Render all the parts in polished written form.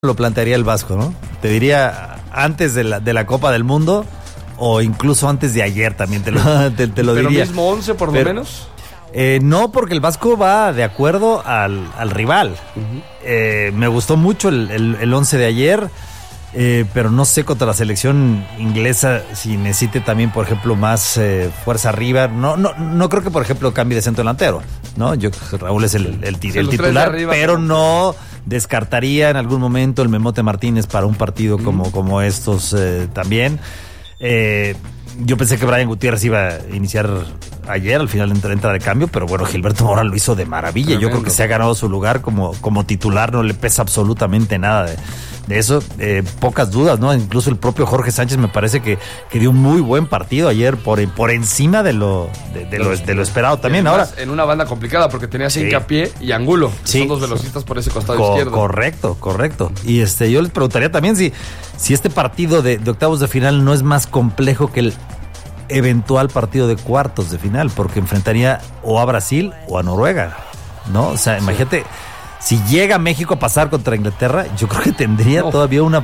lo plantearía el Vasco, ¿no? Te diría antes de la Copa del Mundo o incluso antes de ayer también te lo ¿Pero diría. mismo 11 por lo menos? No, porque el Vasco va de acuerdo al rival. Uh-huh. Me gustó mucho el 11 de ayer, pero no sé contra la selección inglesa si necesite también, por ejemplo, más fuerza arriba. No creo que, por ejemplo, cambie de centro delantero, ¿no? Raúl es el titular, arriba, pero no descartaría en algún momento el Memote Martínez para un partido como estos también. Yo pensé que Brian Gutiérrez iba a iniciar ayer, al final entra de cambio, pero bueno, Gilberto Mora lo hizo de maravilla. Tremendo. Yo creo que se ha ganado su lugar como titular, no le pesa absolutamente nada de eso. Pocas dudas, ¿no? Incluso el propio Jorge Sánchez me parece que dio un muy buen partido ayer por encima de lo esperado también. Ahora en una banda complicada porque tenías Hincapié y Angulo, que son dos velocistas por ese costado izquierdo. Correcto. Y yo les preguntaría también si este partido de octavos de final no es más complejo que el eventual partido de cuartos de final, porque enfrentaría o a Brasil o a Noruega, ¿no? O sea, imagínate, si llega México a pasar contra Inglaterra, yo creo que tendría todavía un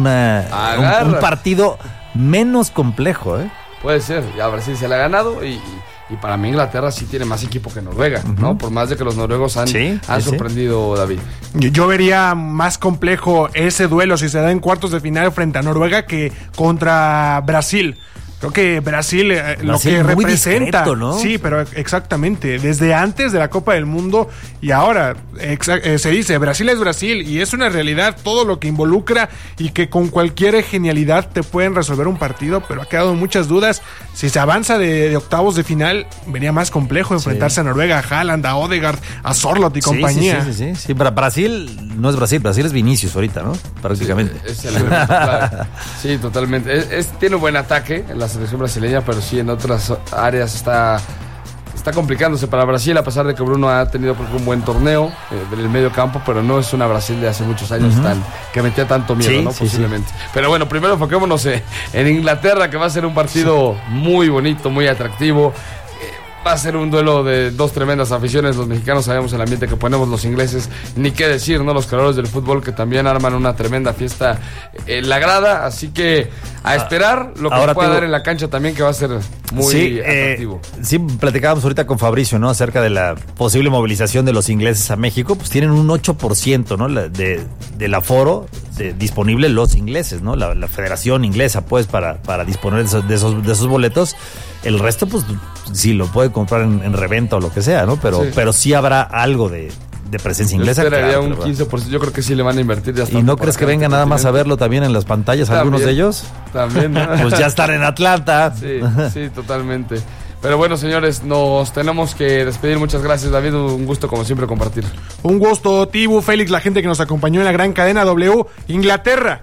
partido menos complejo, ¿eh? Puede ser, ya Brasil se le ha ganado y para mí Inglaterra sí tiene más equipo que Noruega, ¿no? Por más de que los noruegos han sorprendido, David. Yo vería más complejo ese duelo si se da en cuartos de final frente a Noruega que contra Brasil. Creo que Brasil lo que representa, discreto, ¿no? Sí, pero exactamente, desde antes de la Copa del Mundo y ahora se dice Brasil es Brasil y es una realidad todo lo que involucra y que con cualquier genialidad te pueden resolver un partido, pero ha quedado muchas dudas. Si se avanza de octavos de final, venía más complejo enfrentarse a Noruega, a Haaland, a Odegaard, a Sorloth y compañía. Sí, para Brasil no es Brasil es Vinicius ahorita, ¿no? Prácticamente. Claro. Sí, totalmente. Tiene un buen ataque en la selección brasileña, pero sí en otras áreas está complicándose para Brasil, a pesar de que Bruno ha tenido un buen torneo en el medio campo, pero no es una Brasil de hace muchos años que metía tanto miedo, ¿no? Posiblemente. Pero bueno, primero enfoquémonos en Inglaterra, que va a ser un partido muy bonito, muy atractivo. Va a ser un duelo de dos tremendas aficiones. Los mexicanos sabemos el ambiente que ponemos, los ingleses, ni qué decir, ¿no? Los creadores del fútbol que también arman una tremenda fiesta en la grada. Así que a esperar lo que se pueda dar en la cancha también, que va a ser muy atractivo. Sí, platicábamos ahorita con Fabricio, ¿no? Acerca de la posible movilización de los ingleses a México. Pues tienen un 8%, ¿no? Del aforo disponible los ingleses, ¿no? La federación inglesa, pues, para disponer de esos boletos. El resto, pues, sí lo puede comprar en reventa o lo que sea, ¿no? Pero sí habrá algo de presencia inglesa. Yo esperaría un 15%. Yo creo que sí le van a invertir. Ya. ¿Y no crees que vengan nada más a verlo también en las pantallas también, algunos de ellos? También, ¿no? Pues ya están en Atlanta. Sí, totalmente. Pero bueno, señores, nos tenemos que despedir. Muchas gracias, David. Un gusto, como siempre, compartir. Un gusto, Tibu, Félix, la gente que nos acompañó en la gran cadena W. Inglaterra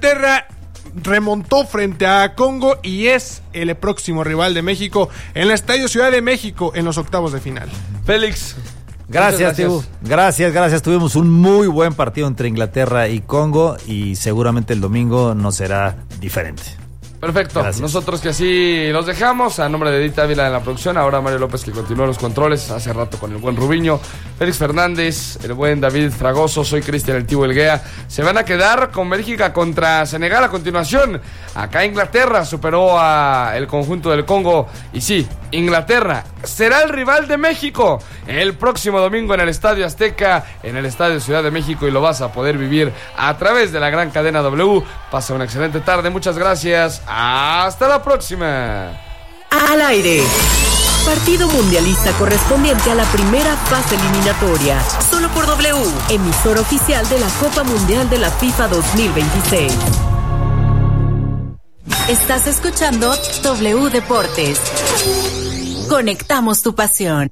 remontó frente a Congo y es el próximo rival de México en el Estadio Ciudad de México en los octavos de final. Félix. Gracias, Tibu. Gracias. Tuvimos un muy buen partido entre Inglaterra y Congo y seguramente el domingo no será diferente. Perfecto, gracias. Nosotros que así los dejamos. A nombre de Edith Ávila en la producción, ahora Mario López, que continúa los controles hace rato con el buen Rubiño, Félix Fernández, el buen David Fragoso, soy Cristian el Tibu Elguea. Se van a quedar con Bélgica contra Senegal a continuación. Acá Inglaterra superó a el conjunto del Congo y sí, Inglaterra será el rival de México el próximo domingo en el Estadio Azteca, en el Estadio Ciudad de México, y lo vas a poder vivir a través de la gran cadena W. Pasa una excelente tarde, muchas gracias. Hasta la próxima. Al aire. Partido mundialista correspondiente a la primera fase eliminatoria. Solo por W, emisor oficial de la Copa Mundial de la FIFA 2026. Estás escuchando W Deportes. Conectamos tu pasión.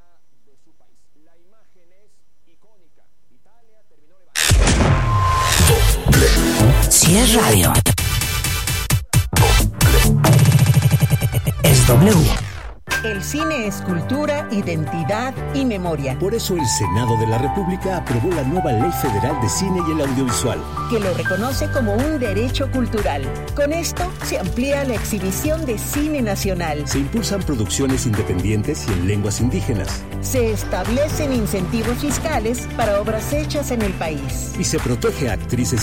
Si es radio, es W. El cine es cultura, identidad y memoria. Por eso el Senado de la República aprobó la nueva Ley Federal de Cine y el Audiovisual, que lo reconoce como un derecho cultural. Con esto se amplía la exhibición de cine nacional. Se impulsan producciones independientes y en lenguas indígenas. Se establecen incentivos fiscales para obras hechas en el país. Y se protege a actrices